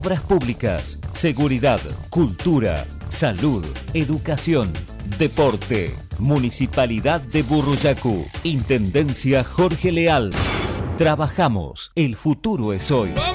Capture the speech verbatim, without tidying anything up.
Obras públicas, seguridad, cultura, salud, educación, deporte. Municipalidad de Burruyacu. Intendencia Jorge Leal. Trabajamos. El futuro es hoy.